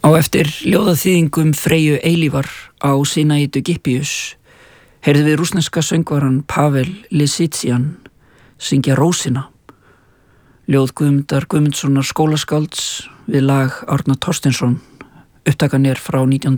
Á eftir ljóðaþýðingum Freyju Eilífar á Sinaidu Gippius heyrðum við rússneska söngvaran Pavel Lisitsian syngja Rósina, ljóð Guðmundar Guðmundssonar skólaskálds við lag Árna Thorsteinsson. Upptakan er frá 19